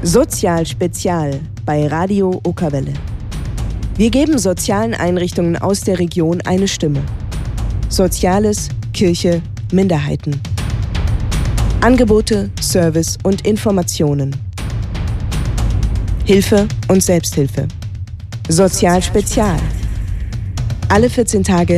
Sozial Spezial bei Radio Okerwelle. Wir geben sozialen Einrichtungen aus der Region eine Stimme. Soziales, Kirche, Minderheiten. Angebote, Service und Informationen. Hilfe und Selbsthilfe. Sozial Spezial. Alle 14 Tage